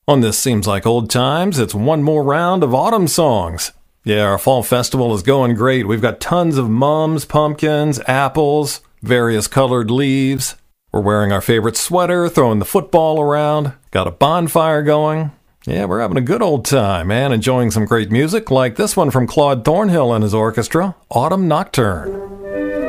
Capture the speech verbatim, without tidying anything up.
On This Seems Like Old Times, it's one more round of autumn songs. Yeah, our fall festival is going great. We've got tons of mums, pumpkins, apples, various colored leaves. We're wearing our favorite sweater, throwing the football around, got a bonfire going. Yeah, we're having a good old time, man, enjoying some great music like this one from Claude Thornhill and his orchestra, Autumn Nocturne.